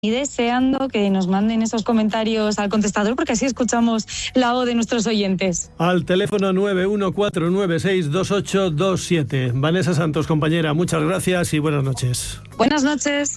Y deseando que nos manden esos comentarios al contestador, porque así escuchamos la voz de nuestros oyentes. Al teléfono 914962827. Vanessa Santos, compañera, muchas gracias y buenas noches. Buenas noches.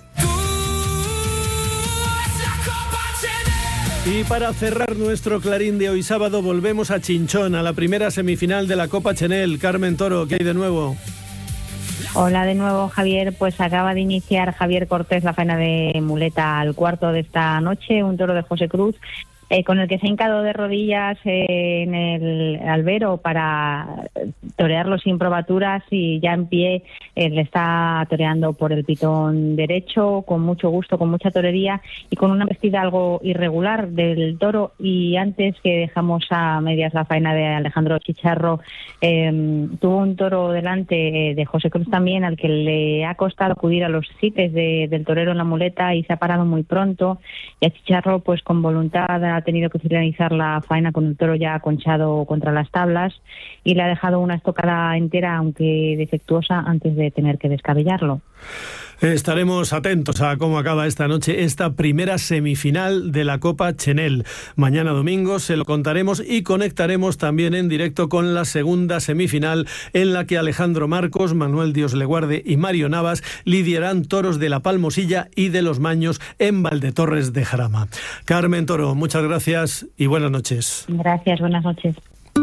Y para cerrar nuestro Clarín de hoy sábado, volvemos a Chinchón, a la primera semifinal de la Copa Chenel. Carmen Toro, ¿qué hay de nuevo? Hola de nuevo, Javier. Pues acaba de iniciar Javier Cortés la faena de muleta al cuarto de esta noche, un toro de José Cruz, con el que se ha hincado de rodillas en el albero para torearlo sin probaturas, y ya en pie le está toreando por el pitón derecho, con mucho gusto, con mucha torería y con una vestida algo irregular del toro. Y antes que dejamos a medias la faena de Alejandro Chicharro, tuvo un toro delante de José Cruz también, al que le ha costado acudir a los cites del torero en la muleta, y se ha parado muy pronto, y a Chicharro, pues con voluntad, ha tenido que finalizar la faena con el toro ya aconchado contra las tablas, y le ha dejado una estocada entera, aunque defectuosa, antes de tener que descabellarlo. Estaremos atentos a cómo acaba esta noche esta primera semifinal de la Copa Chenel. Mañana domingo se lo contaremos y conectaremos también en directo con la segunda semifinal, en la que Alejandro Marcos, Manuel Dios le guarde y Mario Navas lidiarán toros de la Palmosilla y de los Maños en Valdetorres de Jarama. Carmen Toro, muchas gracias y buenas noches. Gracias, buenas noches.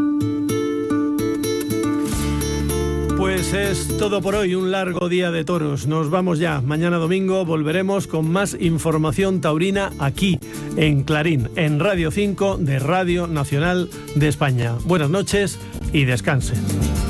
Pues es todo por hoy, un largo día de toros. Nos vamos ya. Mañana domingo volveremos con más información taurina aquí, en Clarín, en Radio 5 de Radio Nacional de España. Buenas noches y descansen.